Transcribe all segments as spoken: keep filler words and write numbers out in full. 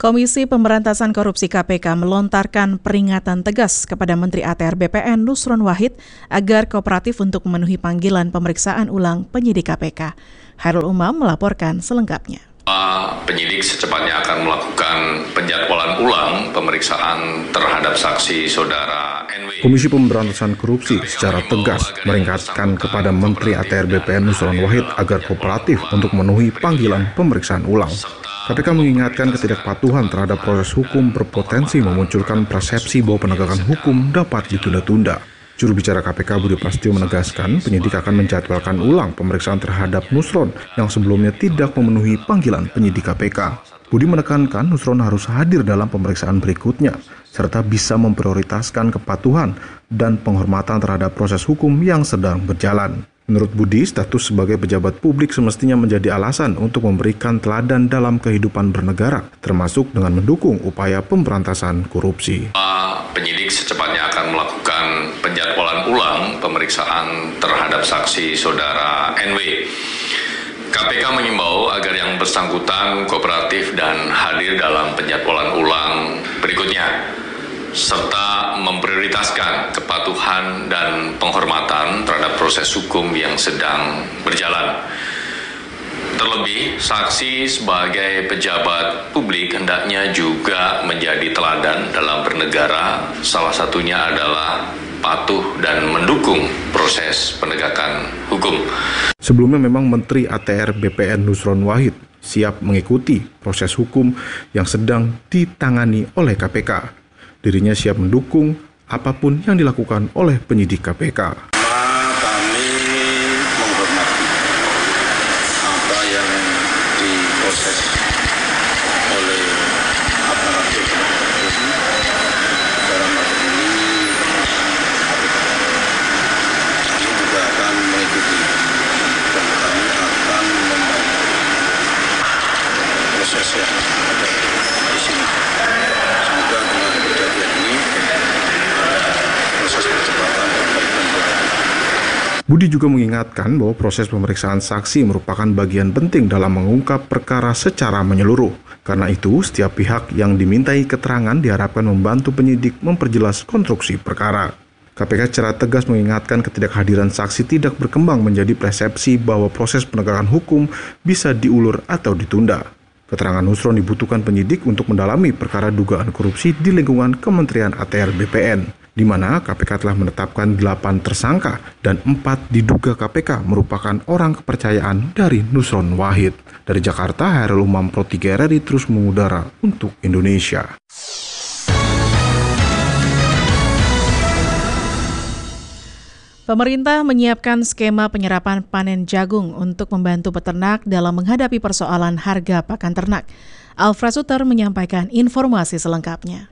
Komisi Pemberantasan Korupsi K P K melontarkan peringatan tegas kepada Menteri A T R B P N Nusron Wahid agar kooperatif untuk memenuhi panggilan pemeriksaan ulang penyidik K P K. Hairul Umam melaporkan selengkapnya. Penyidik secepatnya akan melakukan penjadwalan ulang pemeriksaan terhadap saksi saudara N W. Komisi Pemberantasan Korupsi secara tegas meringatkan kepada Menteri A T R B P N Nusron Wahid agar kooperatif untuk memenuhi panggilan pemeriksaan ulang. K P K mengingatkan ketidakpatuhan terhadap proses hukum berpotensi memunculkan persepsi bahwa penegakan hukum dapat ditunda-tunda. Juru bicara K P K Budi Prasetyo menegaskan penyidik akan menjadwalkan ulang pemeriksaan terhadap Nusron yang sebelumnya tidak memenuhi panggilan penyidik K P K. Budi menekankan Nusron harus hadir dalam pemeriksaan berikutnya, serta bisa memprioritaskan kepatuhan dan penghormatan terhadap proses hukum yang sedang berjalan. Menurut Budi, status sebagai pejabat publik semestinya menjadi alasan untuk memberikan teladan dalam kehidupan bernegara, termasuk dengan mendukung upaya pemberantasan korupsi. Penyidik secepatnya akan melakukan penjadwalan ulang pemeriksaan terhadap saksi saudara N W. K P K mengimbau agar yang bersangkutan kooperatif dan hadir dalam penjadwalan ulang berikutnya, serta memprioritaskan kepatuhan dan penghormatan terhadap proses hukum yang sedang berjalan. Terlebih, saksi sebagai pejabat publik hendaknya juga menjadi teladan dalam bernegara, salah satunya adalah patuh dan mendukung proses penegakan hukum. Sebelumnya memang Menteri A T R B P N Nusron Wahid siap mengikuti proses hukum yang sedang ditangani oleh K P K. Dirinya siap mendukung apapun yang dilakukan oleh penyidik K P K. Kami menghormati apa yang diproses oleh aparatur hukum dalam hal ini. Kami juga akan mengikuti dan kami akan membantu proses yang ada di sini. Semoga dengan kejadian ini ada proses percepatan perbaikan berikutnya. Budi juga mengingatkan bahwa proses pemeriksaan saksi merupakan bagian penting dalam mengungkap perkara secara menyeluruh. Karena itu, setiap pihak yang dimintai keterangan diharapkan membantu penyidik memperjelas konstruksi perkara. K P K secara tegas mengingatkan ketidakhadiran saksi tidak berkembang menjadi persepsi bahwa proses penegakan hukum bisa diulur atau ditunda. Keterangan Nusron dibutuhkan penyidik untuk mendalami perkara dugaan korupsi di lingkungan Kementerian A T R B P N, di mana K P K telah menetapkan delapan tersangka dan empat diduga K P K merupakan orang kepercayaan dari Nusron Wahid. Dari Jakarta, Hairul Umam Pro tiga R R I terus mengudara untuk Indonesia. Pemerintah menyiapkan skema penyerapan panen jagung untuk membantu peternak dalam menghadapi persoalan harga pakan ternak. Alfred Suter menyampaikan informasi selengkapnya.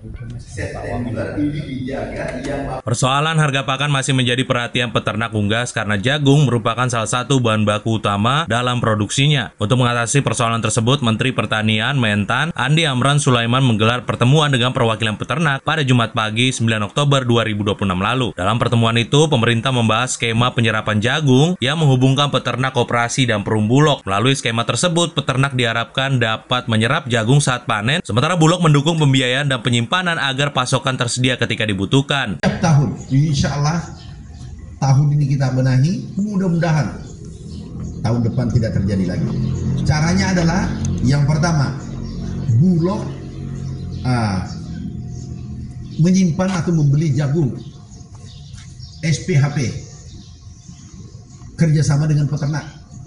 Persoalan harga pakan masih menjadi perhatian peternak unggas karena jagung merupakan salah satu bahan baku utama dalam produksinya. Untuk mengatasi persoalan tersebut, Menteri Pertanian Mentan Andi Amran Sulaiman menggelar pertemuan dengan perwakilan peternak pada Jumat pagi sembilan Oktober dua ribu dua puluh enam lalu. Dalam pertemuan itu, pemerintah membahas skema penyerapan jagung yang menghubungkan peternak koperasi dan perum bulog. Melalui skema tersebut, peternak diharapkan dapat menyerap jagung saat panen, sementara bulog mendukung pembiayaan dan penyimpanan agar pasokan tersedia ketika dibutuhkan. Setiap tahun, insya Allah tahun ini kita benahi, mudah-mudahan tahun depan tidak terjadi lagi. Caranya adalah yang pertama, bulog uh, menyimpan atau membeli jagung S P H P kerjasama dengan peternak.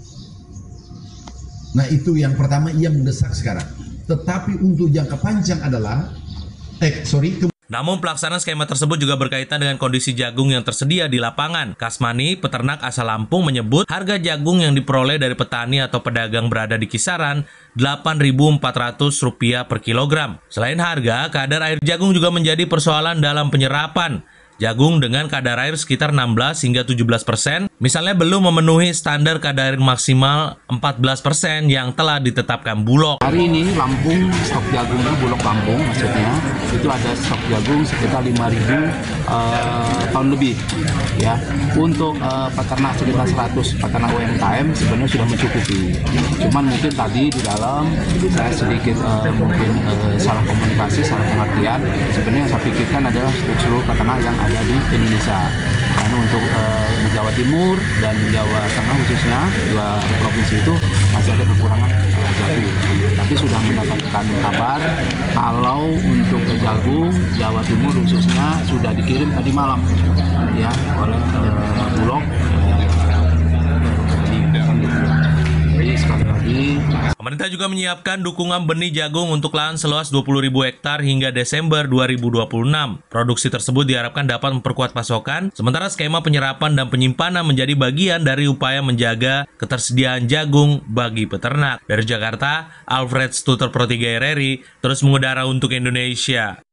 Nah, itu yang pertama yang mendesak sekarang. Tetapi untuk jangka panjang adalah eh sorry ke Namun pelaksanaan skema tersebut juga berkaitan dengan kondisi jagung yang tersedia di lapangan. Kasmani, peternak asal Lampung, menyebut harga jagung yang diperoleh dari petani atau pedagang berada di kisaran delapan ribu empat ratus rupiah per kilogram. Selain harga, kadar air jagung juga menjadi persoalan dalam penyerapan. Jagung dengan kadar air sekitar enam belas hingga tujuh belas persen Misalnya belum memenuhi standar kadar maksimal empat belas persen yang telah ditetapkan Bulog. Hari ini Lampung, stok jagung itu Bulog Lampung maksudnya, itu ada stok jagung sekitar lima ribu uh, ton lebih. Ya, untuk uh, peternak sekitar seratus peternak U M K M sebenarnya sudah mencukupi. Cuman mungkin tadi di dalam saya sedikit uh, mungkin uh, salah komunikasi, salah pengertian. Sebenarnya yang saya pikirkan adalah untuk seluruh peternak yang ada di Indonesia. Karena untuk uh, Jawa Timur dan Jawa Tengah khususnya dua provinsi itu masih ada kekurangan uh, jagung. Tapi sudah mendapatkan kabar kalau untuk jagung Jawa Timur khususnya sudah dikirim tadi malam ya oleh uh, Bulog. Jadi sekali lagi, pemerintah juga menyiapkan dukungan benih jagung untuk lahan seluas dua puluh ribu hektar hingga Desember dua ribu dua puluh enam. Produksi tersebut diharapkan dapat memperkuat pasokan, sementara skema penyerapan dan penyimpanan menjadi bagian dari upaya menjaga ketersediaan jagung bagi peternak. Dari Jakarta, Alfred Stuter Pro tiga R R I, terus mengudara untuk Indonesia.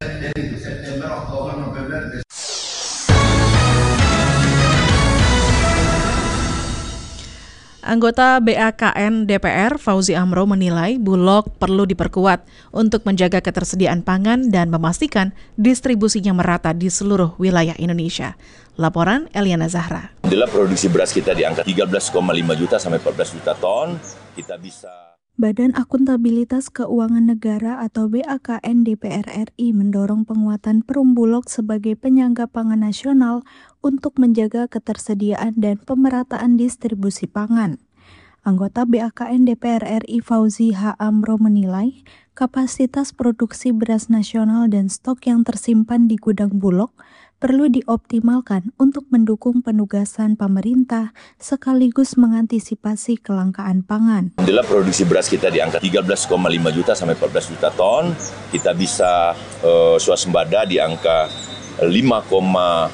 Anggota B A K N D P R Fauzi Amro menilai Bulog perlu diperkuat untuk menjaga ketersediaan pangan dan memastikan distribusinya merata di seluruh wilayah Indonesia. Laporan Eliana Zahra. Adalah produksi beras kita di angka tiga belas koma lima juta sampai empat belas juta ton, kita bisa. Badan Akuntabilitas Keuangan Negara atau B A K N D P R R I mendorong penguatan Perum Bulog sebagai penyangga pangan nasional untuk menjaga ketersediaan dan pemerataan distribusi pangan. Anggota B A K N D P R R I Fauzi H. Amro menilai kapasitas produksi beras nasional dan stok yang tersimpan di gudang Bulog perlu dioptimalkan untuk mendukung penugasan pemerintah sekaligus mengantisipasi kelangkaan pangan. Adalah produksi beras kita di angka tiga belas koma lima juta sampai empat belas juta ton, kita bisa uh, swasembada di angka lima koma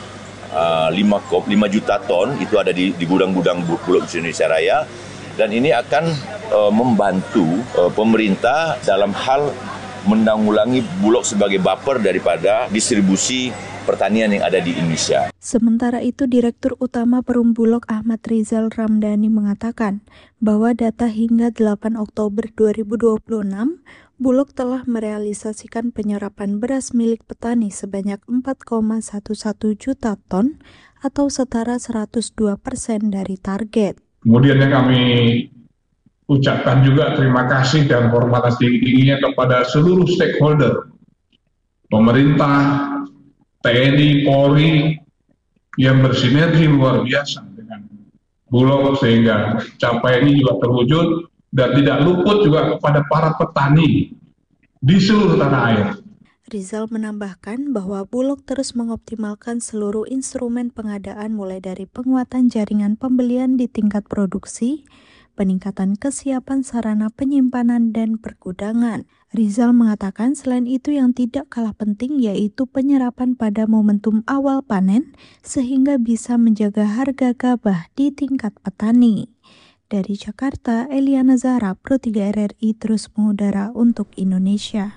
lima juta ton, itu ada di, di gudang-gudang Bulog Indonesia Raya, dan ini akan uh, membantu uh, pemerintah dalam hal menanggulangi Bulog sebagai buffer daripada distribusi pertanian yang ada di Indonesia. Sementara itu, Direktur Utama Perum Bulog Ahmad Rizal Ramdhani mengatakan bahwa data hingga delapan Oktober dua ribu dua puluh enam, Bulog telah merealisasikan penyerapan beras milik petani sebanyak empat koma satu satu juta ton atau setara seratus dua persen dari target. Kemudian yang kami ucapkan juga terima kasih dan hormat setinggi-tingginya kepada seluruh stakeholder, pemerintah, T N I, Polri, yang bersinergi luar biasa dengan Bulog sehingga capaian ini juga terwujud, dan tidak luput juga kepada para petani di seluruh tanah air. Rizal menambahkan bahwa Bulog terus mengoptimalkan seluruh instrumen pengadaan mulai dari penguatan jaringan pembelian di tingkat produksi, peningkatan kesiapan sarana penyimpanan dan pergudangan. Rizal mengatakan selain itu yang tidak kalah penting yaitu penyerapan pada momentum awal panen sehingga bisa menjaga harga gabah di tingkat petani. Dari Jakarta, Eliana Zahra, Pro tiga R R I terus mengudara untuk Indonesia.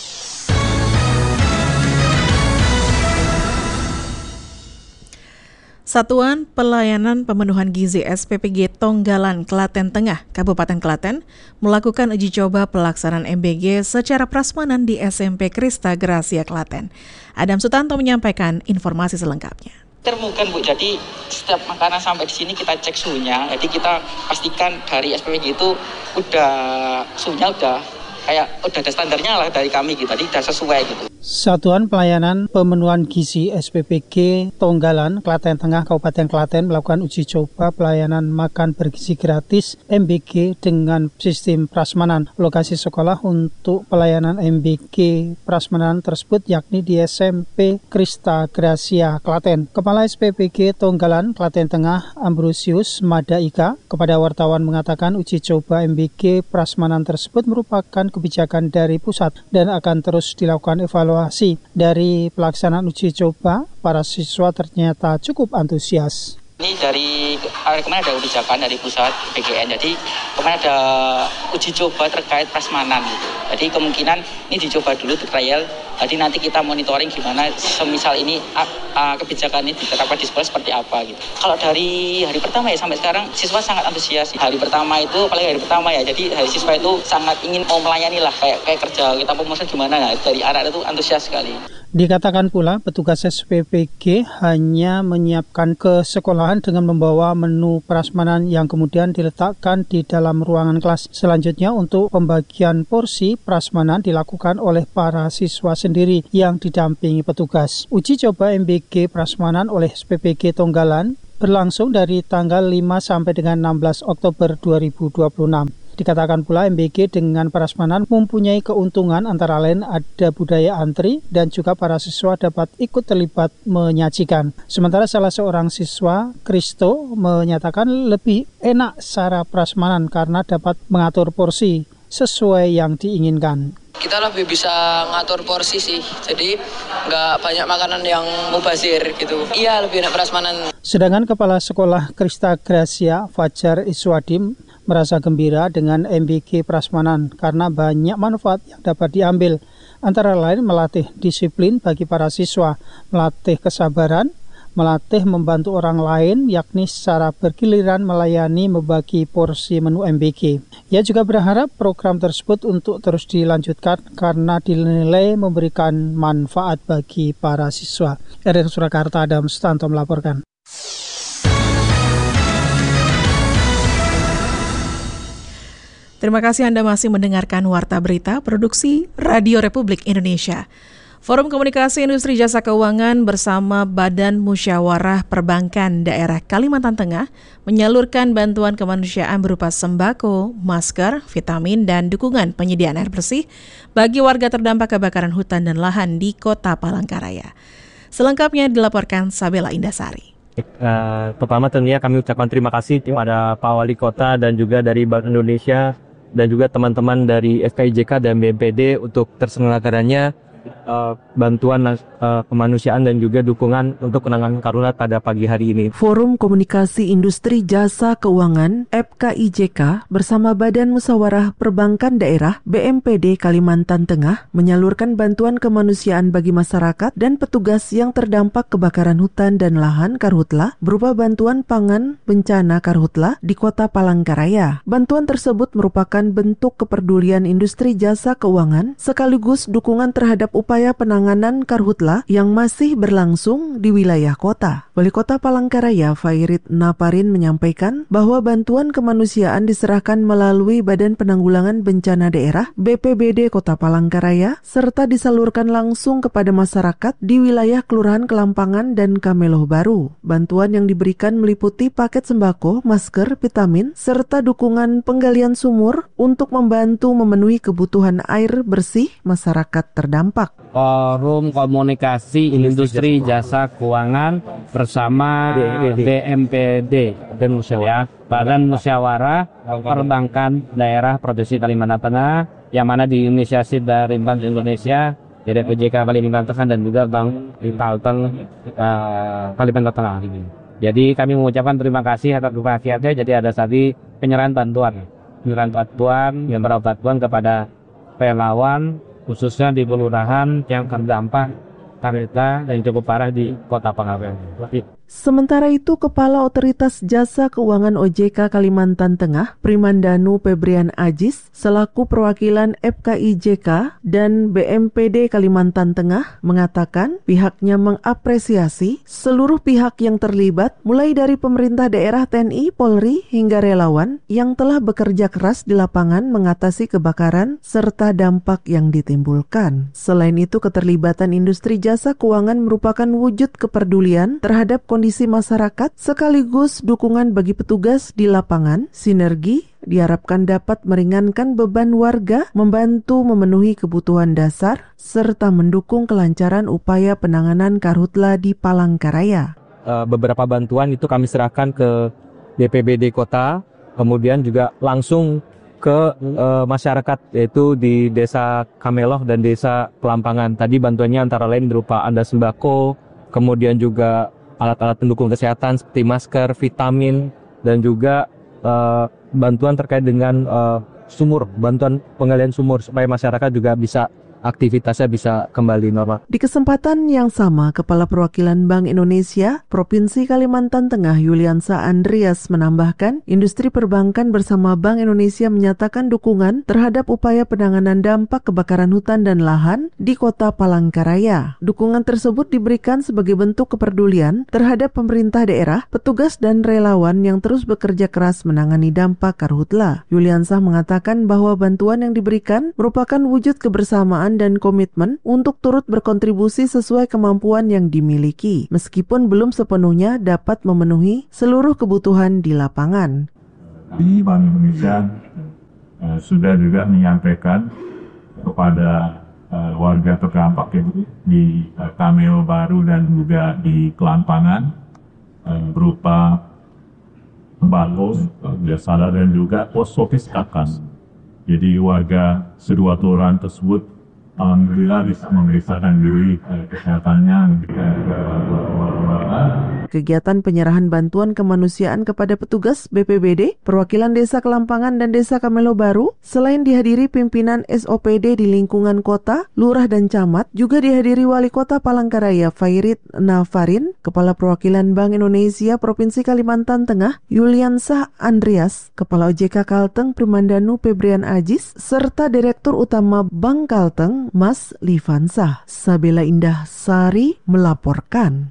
Satuan Pelayanan Pemenuhan Gizi S P P G Tonggalan, Klaten Tengah, Kabupaten Klaten, melakukan uji coba pelaksanaan M B G secara prasmanan di S M P Krista Gracia Klaten. Adam Sutanto menyampaikan informasi selengkapnya. Termukan Bu, jadi setiap makanan sampai di sini kita cek suhunya, jadi kita pastikan dari S P P G itu udah suhunya udah kayak udah ada standarnya lah dari kami gitu, jadi udah sesuai gitu. Satuan Pelayanan Pemenuhan Gizi S P P G Tonggalan, Klaten Tengah, Kabupaten Klaten melakukan uji coba pelayanan makan bergizi gratis M B G dengan sistem prasmanan. Lokasi sekolah untuk pelayanan M B G prasmanan tersebut yakni di S M P Krista Gracia Klaten. Kepala S P P G Tonggalan, Klaten Tengah, Ambrosius Madaika, kepada wartawan mengatakan uji coba M B G prasmanan tersebut merupakan kebijakan dari pusat dan akan terus dilakukan evaluasi. Dari pelaksanaan uji coba, para siswa ternyata cukup antusias. Ini dari kemarin ada kebijakan dari pusat B G N, jadi kemarin ada uji coba terkait prasmanan gitu. Jadi kemungkinan ini dicoba dulu di trial, jadi nanti kita monitoring gimana semisal ini uh, kebijakan ini diterapkan di sekolah seperti apa gitu. Kalau dari hari pertama ya sampai sekarang siswa sangat antusias. Hari pertama itu, apalagi hari pertama ya, jadi hari siswa itu sangat ingin mau melayani lah, kayak kayak kerja kita pemesan gimana, nah, dari anak itu antusias sekali. Dikatakan pula petugas S P P G hanya menyiapkan ke sekolahan dengan membawa menu prasmanan yang kemudian diletakkan di dalam ruangan kelas. Selanjutnya untuk pembagian porsi prasmanan dilakukan oleh para siswa sendiri yang didampingi petugas. Uji coba M B G prasmanan oleh S P P G Tonggalan berlangsung dari tanggal lima sampai dengan enam belas Oktober dua ribu dua puluh enam. Dikatakan pula M B G dengan prasmanan mempunyai keuntungan antara lain ada budaya antri dan juga para siswa dapat ikut terlibat menyajikan. Sementara salah seorang siswa, Kristo, menyatakan lebih enak cara prasmanan karena dapat mengatur porsi sesuai yang diinginkan. Kita lebih bisa ngatur porsi sih, jadi nggak banyak makanan yang mubazir gitu. Iya, lebih enak prasmanan. Sedangkan Kepala Sekolah Krista Gracia, Fajar Iswadim, merasa gembira dengan M B G prasmanan karena banyak manfaat yang dapat diambil, antara lain melatih disiplin bagi para siswa, melatih kesabaran, melatih membantu orang lain, yakni secara bergiliran melayani membagi porsi menu M B G. Ia juga berharap program tersebut untuk terus dilanjutkan karena dinilai memberikan manfaat bagi para siswa. R R Surakarta, Adam Sutanto melaporkan. Terima kasih Anda masih mendengarkan Warta Berita Produksi Radio Republik Indonesia. Forum Komunikasi Industri Jasa Keuangan bersama Badan Musyawarah Perbankan Daerah Kalimantan Tengah menyalurkan bantuan kemanusiaan berupa sembako, masker, vitamin, dan dukungan penyediaan air bersih bagi warga terdampak kebakaran hutan dan lahan di Kota Palangkaraya. Selengkapnya dilaporkan Sabela Indasari. Uh, pertama tentunya kami ucapkan terima kasih kepada Pak Wali Kota dan juga dari Bank Indonesia dan juga teman-teman dari F K I J K dan B M P D untuk terselenggaranya uh, bantuan uh, kemanusiaan dan juga dukungan untuk penanganan karhutla pada pagi hari ini. Forum Komunikasi Industri Jasa Keuangan F K I J K bersama Badan Musyawarah Perbankan Daerah B M P D Kalimantan Tengah menyalurkan bantuan kemanusiaan bagi masyarakat dan petugas yang terdampak kebakaran hutan dan lahan karhutla berupa bantuan pangan bencana karhutla di Kota Palangkaraya. Bantuan tersebut merupakan bentuk kepedulian industri jasa keuangan sekaligus dukungan terhadap upaya penanganan karhutla yang masih berlangsung di wilayah kota. Wali Kota Palangkaraya Fairit Naparin menyampaikan bahwa bantuan kemanusiaan diserahkan melalui Badan Penanggulangan Bencana Daerah B P B D Kota Palangkaraya serta disalurkan langsung kepada masyarakat di wilayah Kelurahan Kelampangan dan Kameloh Baru. Bantuan yang diberikan meliputi paket sembako, masker, vitamin, serta dukungan penggalian sumur untuk membantu memenuhi kebutuhan air bersih masyarakat terdampak. Forum Komunikasi Industri Jasa Keuangan bersama B M P D dan ya, Badan Musyawarah Perbankan Daerah Provinsi Kalimantan Tengah yang mana diinisiasi dari Bank Indonesia, D P J K Kalimantan Tengah dan juga Bank Kalteng uh, Kalimantan Tengah. Jadi kami mengucapkan terima kasih atas perhatiannya. Jadi ada tadi penyerahan bantuan, penyerahan bantuan yang berupa bantuan kepada relawan khususnya di kelurahan yang terdampak karhutla yang cukup parah di Kota Palangkaraya. Sementara itu, Kepala Otoritas Jasa Keuangan O J K Kalimantan Tengah, Primandanu Febrian Ajis, selaku perwakilan F K I J K dan B M P D Kalimantan Tengah, mengatakan pihaknya mengapresiasi seluruh pihak yang terlibat, mulai dari pemerintah daerah, T N I, Polri, hingga relawan yang telah bekerja keras di lapangan mengatasi kebakaran serta dampak yang ditimbulkan. Selain itu, keterlibatan industri jasa keuangan merupakan wujud kepedulian terhadap kondisi masyarakat sekaligus dukungan bagi petugas di lapangan. Sinergi diharapkan dapat meringankan beban warga, membantu memenuhi kebutuhan dasar, serta mendukung kelancaran upaya penanganan karhutla di Palangkaraya. Uh, beberapa bantuan itu kami serahkan ke B P B D Kota, kemudian juga langsung ke uh, masyarakat yaitu di Desa Kameloh dan Desa Kelampangan. Tadi bantuannya antara lain berupa anda sembako, kemudian juga alat-alat pendukung kesehatan seperti masker, vitamin, dan juga uh, bantuan terkait dengan uh, sumur, bantuan penggalian sumur supaya masyarakat juga bisa aktivitasnya bisa kembali normal. Di kesempatan yang sama, Kepala Perwakilan Bank Indonesia Provinsi Kalimantan Tengah Yuliansa Andreas menambahkan, industri perbankan bersama Bank Indonesia menyatakan dukungan terhadap upaya penanganan dampak kebakaran hutan dan lahan di Kota Palangkaraya. Dukungan tersebut diberikan sebagai bentuk kepedulian terhadap pemerintah daerah, petugas dan relawan yang terus bekerja keras menangani dampak karhutla. Yuliansa mengatakan bahwa bantuan yang diberikan merupakan wujud kebersamaan dan komitmen untuk turut berkontribusi sesuai kemampuan yang dimiliki, meskipun belum sepenuhnya dapat memenuhi seluruh kebutuhan di lapangan. Di Bank Indonesia uh, sudah juga menyampaikan kepada uh, warga terdampak ya, di uh, Kameo Baru dan juga di Kelampangan uh, berupa sembako, biasa dan juga pos-office kakan. Jadi warga kedua kelurahan tersebut alhamdulillah bisa memeriksakan diri kesehatannya. Kegiatan penyerahan bantuan kemanusiaan kepada petugas B P B D, perwakilan Desa Kelampangan dan Desa Kamelo Baru, selain dihadiri pimpinan S O P D di lingkungan kota, lurah dan camat, juga dihadiri Wali Kota Palangkaraya Fairit Nafarin, Kepala Perwakilan Bank Indonesia Provinsi Kalimantan Tengah Yuliansa Andreas, Kepala O J K Kalteng Primandanu Febrian Ajis, serta Direktur Utama Bank Kalteng Mas Livansah. Sabila Indah Sari melaporkan.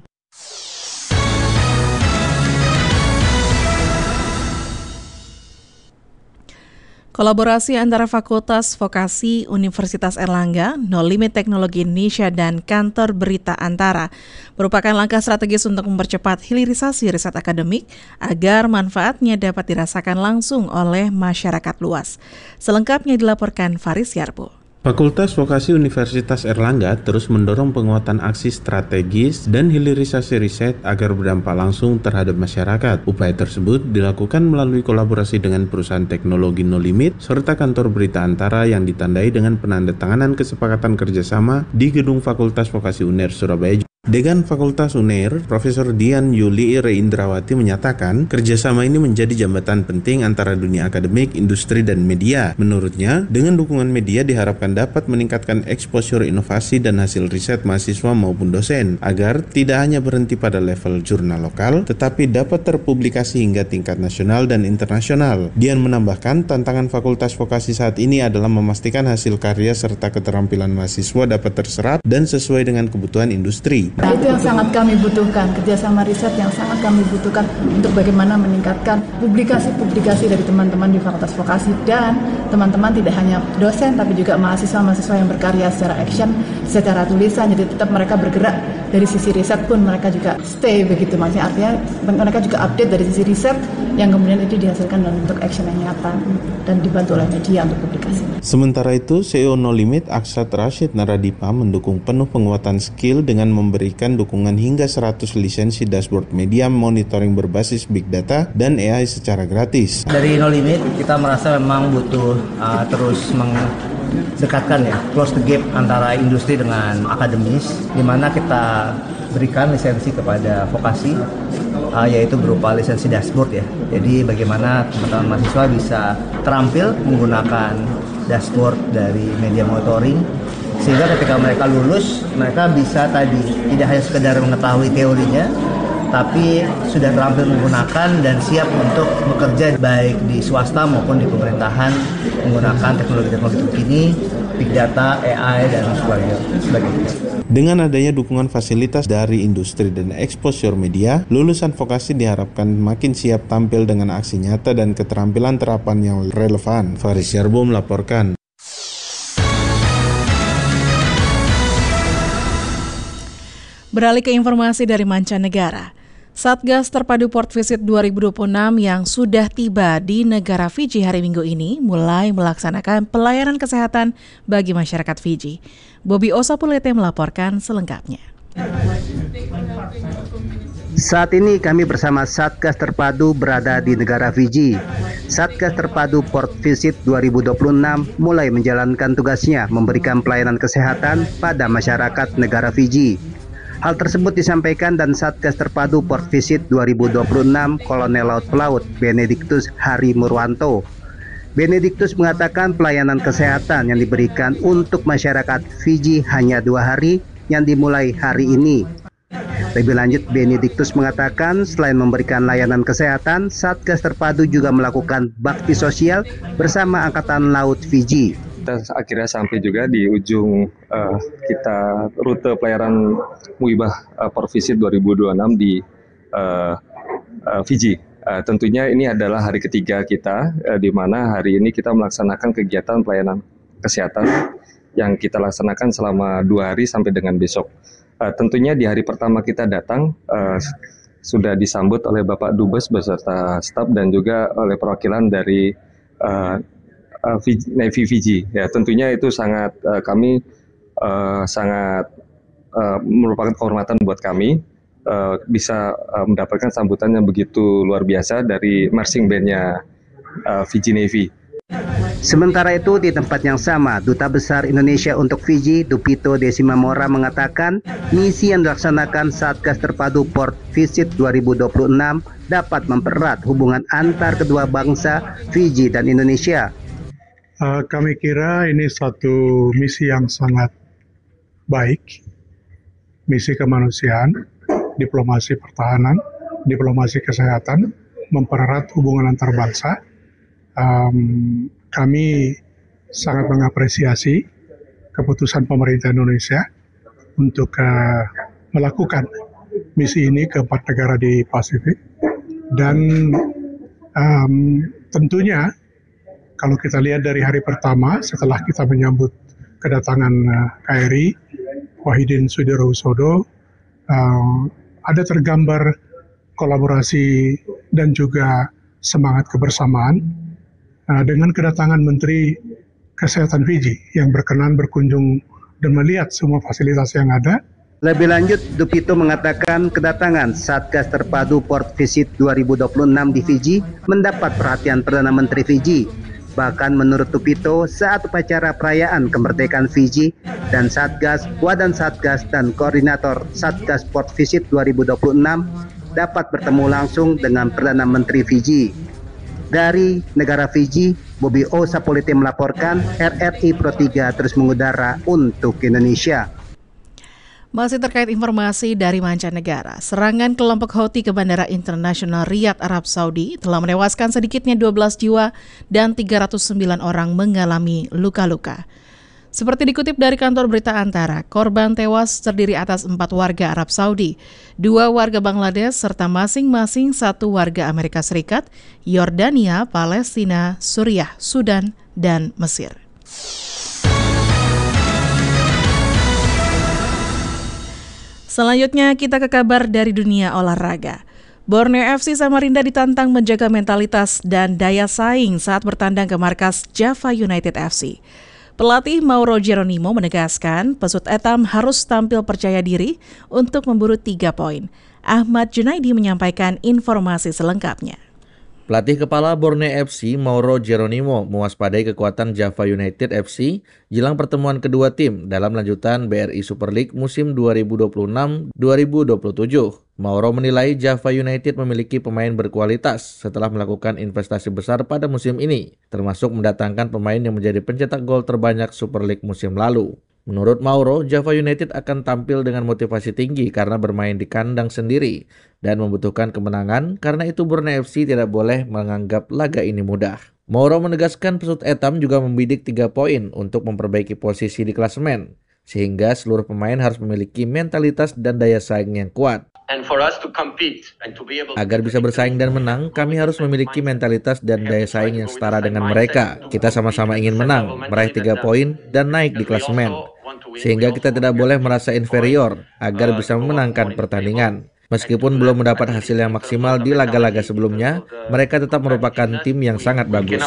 Kolaborasi antara Fakultas Vokasi Universitas Erlangga, No Limit Teknologi Indonesia, dan Kantor Berita Antara merupakan langkah strategis untuk mempercepat hilirisasi riset akademik agar manfaatnya dapat dirasakan langsung oleh masyarakat luas. Selengkapnya dilaporkan Faris Yarbo. Fakultas Vokasi Universitas Erlangga terus mendorong penguatan aksi strategis dan hilirisasi riset agar berdampak langsung terhadap masyarakat. Upaya tersebut dilakukan melalui kolaborasi dengan perusahaan teknologi No Limit serta Kantor Berita Antara yang ditandai dengan penandatanganan kesepakatan kerjasama di Gedung Fakultas Vokasi U N E R Surabaya. Dekan Fakultas U N E R, Profesor Dian Yuli Reindrawati menyatakan kerjasama ini menjadi jembatan penting antara dunia akademik, industri, dan media. Menurutnya, dengan dukungan media diharapkan dapat meningkatkan exposure inovasi dan hasil riset mahasiswa maupun dosen, agar tidak hanya berhenti pada level jurnal lokal, tetapi dapat terpublikasi hingga tingkat nasional dan internasional. Dian menambahkan, tantangan Fakultas Vokasi saat ini adalah memastikan hasil karya serta keterampilan mahasiswa dapat terserap dan sesuai dengan kebutuhan industri. Nah, itu yang sangat kami butuhkan, kerjasama riset yang sangat kami butuhkan untuk bagaimana meningkatkan publikasi-publikasi dari teman-teman di Fakultas Vokasi dan teman-teman tidak hanya dosen tapi juga mahasiswa-mahasiswa yang berkarya secara action, secara tulisan, jadi tetap mereka bergerak dari sisi riset pun mereka juga stay begitu, maksudnya artinya mereka juga update dari sisi riset yang kemudian itu dihasilkan dalam bentuk action yang nyata dan dibantu oleh media untuk publikasi. Sementara itu, C E O No Limit Aksat Rashid Naradipa mendukung penuh penguatan skill dengan memberikan dukungan hingga seratus lisensi dashboard media monitoring berbasis big data dan A I secara gratis. Dari No Limit kita merasa memang butuh uh, terus mendekatkan ya, close the gap antara industri dengan akademis, di mana kita berikan lisensi kepada vokasi, uh, yaitu berupa lisensi dashboard ya. Jadi bagaimana teman-teman mahasiswa bisa terampil menggunakan dashboard dari media monitoring, sehingga ketika mereka lulus, mereka bisa tadi tidak hanya sekedar mengetahui teorinya, tapi sudah terampil menggunakan dan siap untuk bekerja baik di swasta maupun di pemerintahan menggunakan teknologi-teknologi terkini, big data, A I, dan sebagainya. Dengan adanya dukungan fasilitas dari industri dan exposure media, lulusan vokasi diharapkan makin siap tampil dengan aksi nyata dan keterampilan terapan yang relevan. Faris Yarbo melaporkan. Beralih ke informasi dari mancanegara. Satgas Terpadu Port Visit dua ribu dua puluh enam yang sudah tiba di negara Fiji hari Minggu ini mulai melaksanakan pelayanan kesehatan bagi masyarakat Fiji. Bobby Osapulete melaporkan selengkapnya. Saat ini kami bersama Satgas Terpadu berada di negara Fiji. Satgas Terpadu Port Visit dua ribu dua puluh enam mulai menjalankan tugasnya memberikan pelayanan kesehatan pada masyarakat negara Fiji. Hal tersebut disampaikan dan Satgas Terpadu Port Visit dua ribu dua puluh enam Kolonel Laut Pelaut Benediktus Hari Murwanto. Benediktus mengatakan pelayanan kesehatan yang diberikan untuk masyarakat Fiji hanya dua hari yang dimulai hari ini. Lebih lanjut, Benediktus mengatakan selain memberikan layanan kesehatan, Satgas Terpadu juga melakukan bakti sosial bersama Angkatan Laut Fiji. Kita akhirnya sampai juga di ujung uh, kita rute pelayaran Muibah uh, Port Visit dua ribu dua puluh enam di uh, uh, Fiji. Uh, tentunya ini adalah hari ketiga kita, uh, di mana hari ini kita melaksanakan kegiatan pelayanan kesehatan yang kita laksanakan selama dua hari sampai dengan besok. Uh, tentunya di hari pertama kita datang uh, sudah disambut oleh Bapak Dubes beserta staf dan juga oleh perwakilan dari uh, Uh, Navy Fiji. Ya, tentunya itu sangat uh, kami uh, sangat uh, merupakan kehormatan buat kami uh, bisa uh, mendapatkan sambutan yang begitu luar biasa dari marching band-nya uh, Fiji Navy. Sementara itu di tempat yang sama, Duta Besar Indonesia untuk Fiji, Dupito Desimamora mengatakan misi yang dilaksanakan Satgas Terpadu Port Visit dua ribu dua puluh enam dapat mempererat hubungan antar kedua bangsa Fiji dan Indonesia. Uh, kami kira ini satu misi yang sangat baik, misi kemanusiaan, diplomasi pertahanan, diplomasi kesehatan, mempererat hubungan antar bangsa. Um, kami sangat mengapresiasi keputusan pemerintah Indonesia untuk uh, melakukan misi ini ke empat negara di Pasifik, dan um, tentunya kalau kita lihat dari hari pertama setelah kita menyambut kedatangan uh, K R I Wahidin Sudirohusodo, uh, ada tergambar kolaborasi dan juga semangat kebersamaan uh, dengan kedatangan Menteri Kesehatan Fiji yang berkenan berkunjung dan melihat semua fasilitas yang ada. Lebih lanjut, Dupito mengatakan kedatangan Satgas Terpadu Port Visit dua ribu dua puluh enam di Fiji mendapat perhatian Perdana Menteri Fiji. Bahkan menurut Dupito, saat upacara perayaan kemerdekaan Fiji dan Satgas, Wadan Satgas dan Koordinator Satgas Port Visit dua ribu dua puluh enam dapat bertemu langsung dengan Perdana Menteri Fiji. Dari negara Fiji, Bobby O. Sapolite melaporkan R R I Pro tiga terus mengudara untuk Indonesia. Masih terkait informasi dari mancanegara, serangan kelompok Houthi ke Bandara Internasional Riyadh, Arab Saudi telah menewaskan sedikitnya dua belas jiwa dan tiga ratus sembilan orang mengalami luka-luka. Seperti dikutip dari kantor berita Antara, korban tewas terdiri atas empat warga Arab Saudi, dua warga Bangladesh, serta masing-masing satu warga Amerika Serikat, Yordania, Palestina, Suriah, Sudan, dan Mesir. Selanjutnya kita ke kabar dari dunia olahraga. Borneo F C Samarinda ditantang menjaga mentalitas dan daya saing saat bertandang ke markas Java United F C. Pelatih Mauro Geronimo menegaskan pesut etam harus tampil percaya diri untuk memburu tiga poin. Ahmad Junaidi menyampaikan informasi selengkapnya. Pelatih kepala Borneo F C Mauro Geronimo mewaspadai kekuatan Java United F C jelang pertemuan kedua tim dalam lanjutan B R I Super League musim dua ribu dua puluh enam dua ribu dua puluh tujuh. Mauro menilai Java United memiliki pemain berkualitas setelah melakukan investasi besar pada musim ini, termasuk mendatangkan pemain yang menjadi pencetak gol terbanyak Super League musim lalu. Menurut Mauro, Java United akan tampil dengan motivasi tinggi karena bermain di kandang sendiri dan membutuhkan kemenangan, karena itu Borneo F C tidak boleh menganggap laga ini mudah. Mauro menegaskan pesut etam juga membidik tiga poin untuk memperbaiki posisi di klasemen, sehingga seluruh pemain harus memiliki mentalitas dan daya saing yang kuat. Agar bisa bersaing dan menang, kami harus memiliki mentalitas dan daya saing yang setara dengan mereka. Kita sama-sama ingin menang, meraih tiga poin, dan naik di klasemen. Sehingga kita tidak boleh merasa inferior agar bisa memenangkan pertandingan. Meskipun belum mendapat hasil yang maksimal di laga-laga sebelumnya, mereka tetap merupakan tim yang sangat bagus.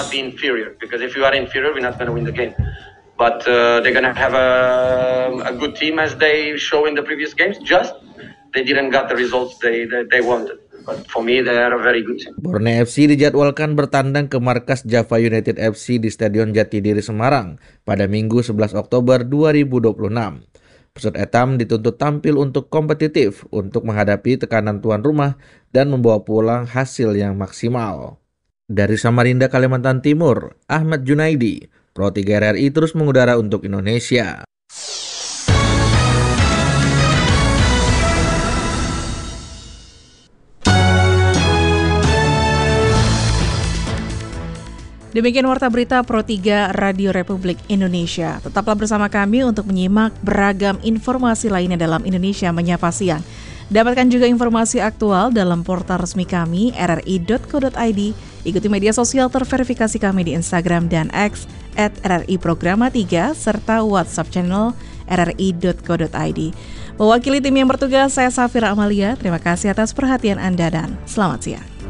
But uh, they're gonna have a, a good team as they show in the previous games. Just they didn't get the results they they, they wanted. But for me, they are a very good team. Borneo F C dijadwalkan bertandang ke markas Java United F C di Stadion Jatidiri Semarang pada Minggu sebelas Oktober dua ribu dua puluh enam. Persut Etam dituntut tampil untuk kompetitif untuk menghadapi tekanan tuan rumah dan membawa pulang hasil yang maksimal. Dari Samarinda, Kalimantan Timur, Ahmad Junaidi, Pro tiga R R I terus mengudara untuk Indonesia. Demikian Warta Berita Pro tiga Radio Republik Indonesia. Tetaplah bersama kami untuk menyimak beragam informasi lainnya dalam Indonesia Menyapa Siang. Dapatkan juga informasi aktual dalam portal resmi kami r r i dot co dot i d. Ikuti media sosial terverifikasi kami di Instagram dan X at r r i programa tiga serta WhatsApp channel r r i dot co dot i d. Mewakili tim yang bertugas, saya Safira Amalia. Terima kasih atas perhatian Anda dan selamat siang.